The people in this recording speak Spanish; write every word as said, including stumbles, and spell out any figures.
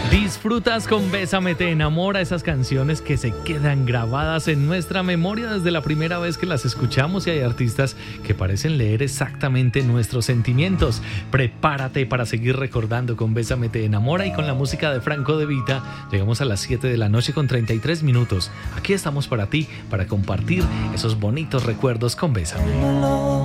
Disfrutas con Bésame te enamora, esas canciones que se quedan grabadas en nuestra memoria desde la primera vez que las escuchamos, y hay artistas que parecen leer exactamente nuestros sentimientos. Prepárate para seguir recordando con Bésame te enamora, y con la música de Franco De Vita llegamos a las siete de la noche con treinta y tres minutos. Aquí estamos para ti, para compartir esos bonitos recuerdos con Bésame.